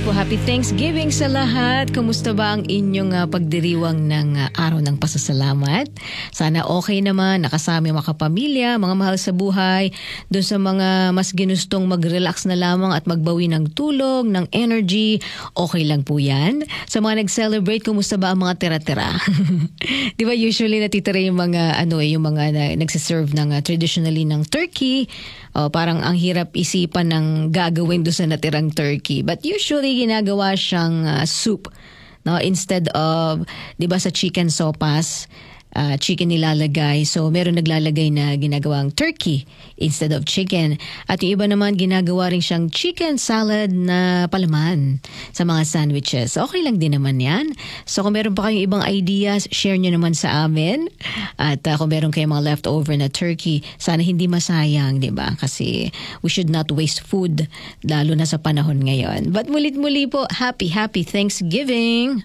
po, happy Thanksgiving sa lahat. Kumusta ba ang inyong pagdiriwang ng araw ng pasasalamat? Sana okay naman, nakasama yung mga kapamilya, mga mahal sa buhay, doon sa mga mas ginustong mag-relax na lamang at magbawi ng tulog, ng energy, okay lang po yan. Sa mga nag-celebrate, kumusta ba ang mga tira-tira? Di ba usually natitira yung mga, yung mga nagsiserve ng traditionally ng turkey. Parang ang hirap isipan ng gagawin doon sa natirang turkey. But usually ginagawa siyang soup. No? Instead of, di ba sa chicken sopas, chicken nilalagay. So meron naglalagay na ginagawang turkey instead of chicken. At yung iba naman ginagawa rin siyang chicken salad na palaman sa mga sandwiches. Okay lang din naman yan. So kung meron pa kayong ibang ideas, share nyo naman sa amin. At kung meron kayong mga leftover na turkey, sana hindi masayang, di ba? Kasi we should not waste food, lalo na sa panahon ngayon. But mulit-muli po, happy Thanksgiving!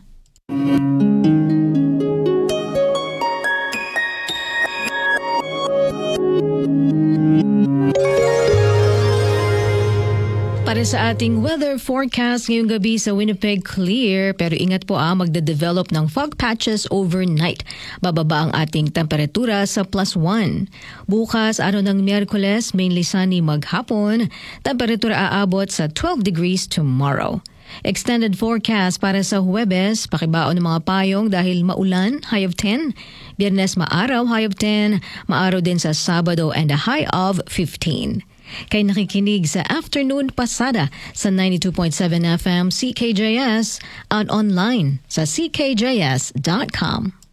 Para sa ating weather forecast ngayong gabi sa Winnipeg, clear. Pero ingat po magde-develop ng fog patches overnight. Bababa ang ating temperatura sa +1. Bukas, araw ng Miyerkules, mainly sunny maghapon. Temperatura aabot sa 12 degrees tomorrow. Extended forecast para sa Huwebes, pakibaon ng mga payong dahil maulan, high of 10. Biyernes maaraw, high of 10. Maaraw din sa Sabado and a high of 15. Kay nakikinig sa Afternoon Pasada sa 92.7 FM CKJS at online sa ckjs.com.